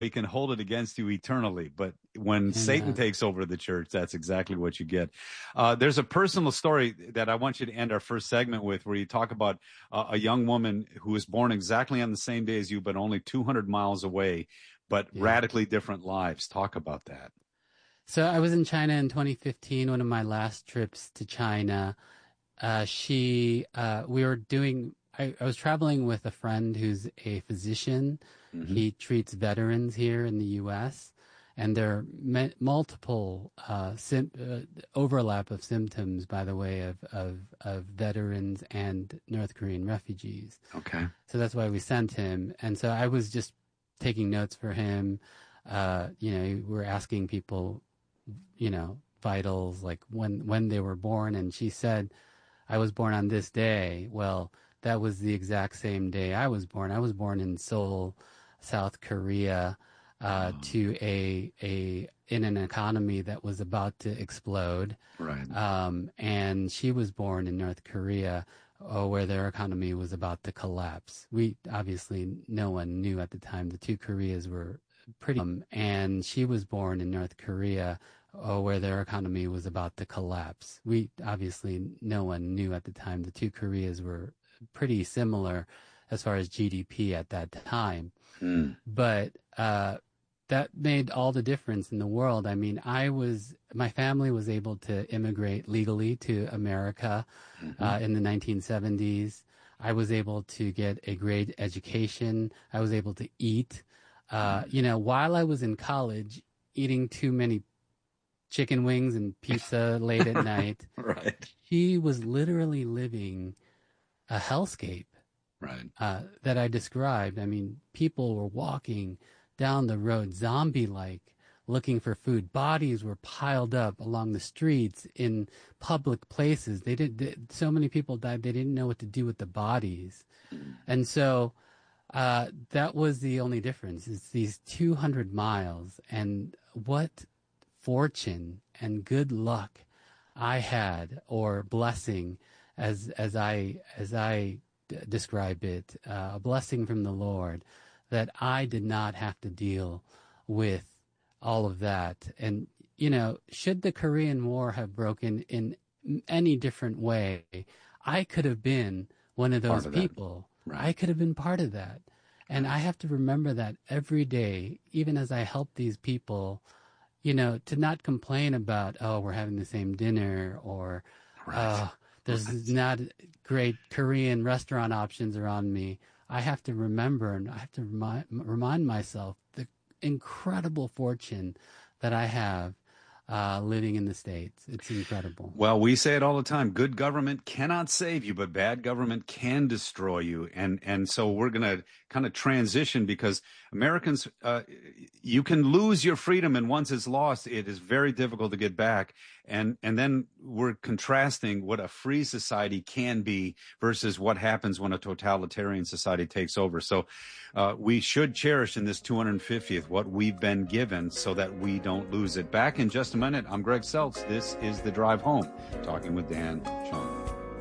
he can hold it against you eternally. But when Satan takes over the church, that's exactly what you get. There's a personal story that I want you to end our first segment with, where you talk about a young woman who was born exactly on the same day as you, but only 200 miles away, but radically different lives. Talk about that. So I was in China in 2015, one of my last trips to China. I was traveling with a friend who's a physician. Mm-hmm. He treats veterans here in the U.S., and there are multiple overlap of symptoms, by the way, of veterans and North Korean refugees. Okay. So that's why we sent him. And so I was just taking notes for him. We're asking people, vitals, like when they were born. And she said, I was born on this day. Well, that was the exact same day I was born. I was born in Seoul, South Korea, in an economy that was about to explode. Right. And she was born in North Korea, where their economy was about to collapse. No one knew at the time. The two Koreas were pretty. And she was born in North Korea, where their economy was about to collapse. No one knew at the time. The two Koreas were pretty similar as far as GDP at that time. But that made all the difference in the world. I mean, my family was able to immigrate legally to America in the 1970s. I was able to get a great education. I was able to eat. While I was in college, eating too many chicken wings and pizza late at night. Right. She was literally living a hellscape. Right. That I described. I mean, people were walking down the road zombie-like, looking for food. Bodies were piled up along the streets in public places. So many people died, they didn't know what to do with the bodies. And so that was the only difference. It's these 200 miles, and what fortune and good luck I had, or blessing, as I describe it, a blessing from the Lord, that I did not have to deal with all of that. And, should the Korean War have broken in any different way, I could have been one of those people. Right. I could have been part of that. And I have to remember that every day, even as I help these people, to not complain about, we're having the same dinner, or, there's not great Korean restaurant options around me. I have to remember, and I have to remind myself the incredible fortune that I have living in the States. It's incredible. Well, we say it all the time. Good government cannot save you, but bad government can destroy you. And so we're going to kind of transition, because Americans, you can lose your freedom, and once it's lost, it is very difficult to get back. And then we're contrasting what a free society can be versus what happens when a totalitarian society takes over. So we should cherish in this 250th what we've been given, so that we don't lose it. Back in just a minute. I'm Greg Seltz. This is The Drive Home, talking with Dan Chung.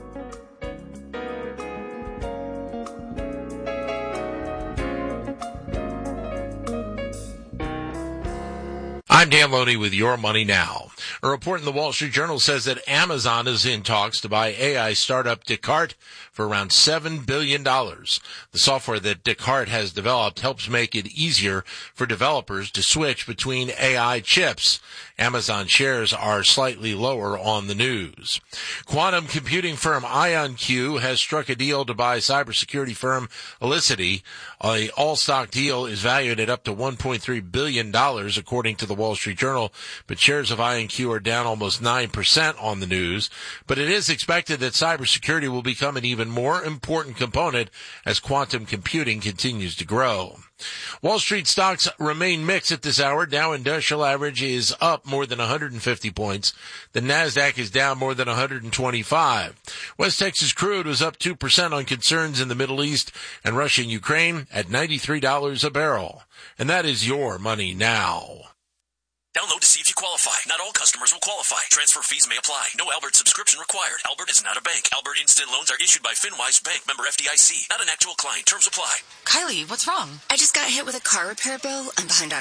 I'm Dan Loney with Your Money Now. A report in the Wall Street Journal says that Amazon is in talks to buy AI startup Descartes for around $7 billion. The software that Descartes has developed helps make it easier for developers to switch between AI chips. Amazon shares are slightly lower on the news. Quantum computing firm IonQ has struck a deal to buy cybersecurity firm Elicity. A all-stock deal is valued at up to $1.3 billion, according to the Wall Street Journal, but shares of IonQ are down almost 9% on the news. But it is expected that cybersecurity will become an even more important component as quantum computing continues to grow. Wall Street stocks remain mixed at this hour. Dow Industrial Average is up more than 150 points. The Nasdaq is down more than 125. West Texas crude was up 2% on concerns in the Middle East and Russia and Ukraine at $93 a barrel. And that is Your Money Now. Download to see if you qualify. qualify. Not all customers will qualify. Transfer fees may apply. No Albert subscription required. Albert is not a bank. Albert Instant Loans are issued by FinWise Bank, member FDIC. Not an actual client. Terms apply. Kylie, what's wrong? I just got hit with a car repair bill. I'm behind on